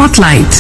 Spotlight.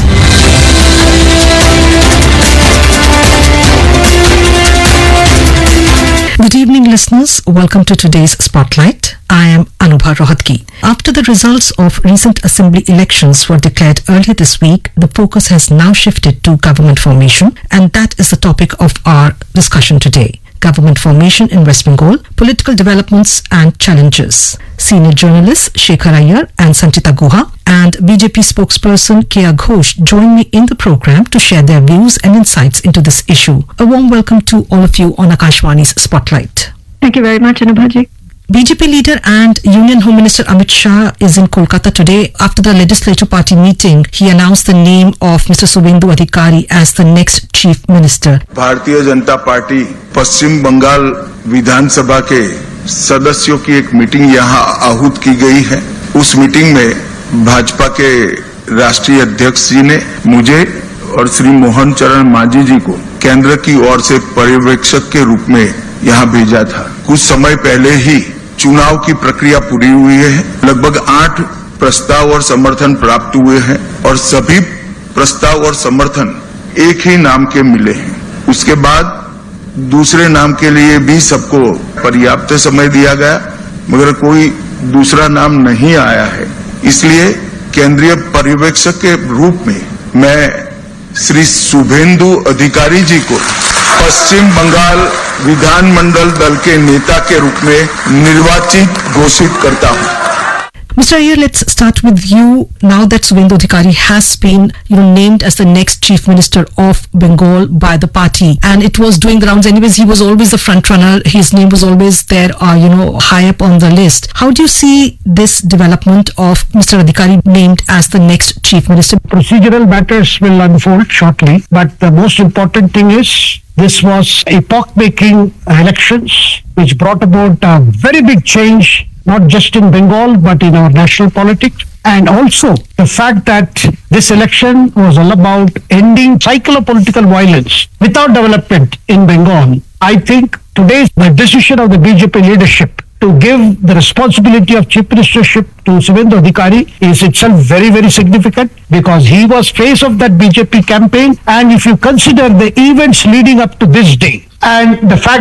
Good evening, listeners. Welcome to today's Spotlight. I am Anubha Rohatgi. After the results of recent assembly elections were declared earlier this week, the focus has now shifted to government formation, and that is the topic of our discussion today. Government formation in West Bengal, political developments and challenges. Senior journalists Shekhar Iyer and Sanchita Guha and BJP spokesperson Kiya Ghosh join me in the program to share their views and insights into this issue. A warm welcome to all of you on Akashvani's Spotlight. Thank you very much, Anubhaji. BJP leader and Union Home Minister Amit Shah is in Kolkata today. After the legislative party meeting, he announced the name of Mr. Subhendu Adhikari as the next chief minister. Bharatiya Janata party पश्चिम बंगाल विधानसभा के सदस्यों की एक meeting यहां आहूत की गई है। उस मीटिंग में भाजपा के राष्ट्रीय अध्यक्ष जी ने मुझे और श्री मोहन चरण मांझी जी को केंद्र की ओर से पर्यवेक्षक के रूप में यहां भेजा था। कुछ समय पहले ही चुनाव की प्रक्रिया पूरी हुई है। लगभग 8 प्रस्ताव और समर्थन प्राप्त हुए हैं और सभी प्रस्ताव और समर्थन एक ही नाम के मिले हैं। उसके बाद दूसरे नाम के लिए भी सबको पर्याप्त समय दिया गया, मगर कोई दूसरा नाम नहीं आया है। इसलिए केंद्रीय पर्यवेक्षक के रूप में मैं श्री शुभेंदु अधिकारी जी को पश्चिम बंगाल विधानमंडल दल के नेता के रूप में निर्वाचित घोषित करता हूं। Mr. Iyer, let's start with you. Now that Subhendu Adhikari has been, named as the next chief minister of Bengal by the party, and it was doing the rounds anyways. He was always the front runner. His name was always there, high up on the list. How do you see this development of Mr. Adhikari named as the next chief minister? Procedural matters will unfold shortly, but the most important thing is this was epoch-making elections which brought about a very big change, not just in Bengal but in our national politics, and also the fact that this election was all about ending cycle of political violence without development in Bengal. I think today's the decision of the BJP leadership to give the responsibility of chief ministership to Subhendu Adhikari is itself very, very significant, because he was face of that BJP campaign, and if you consider the events leading up to this day and the fact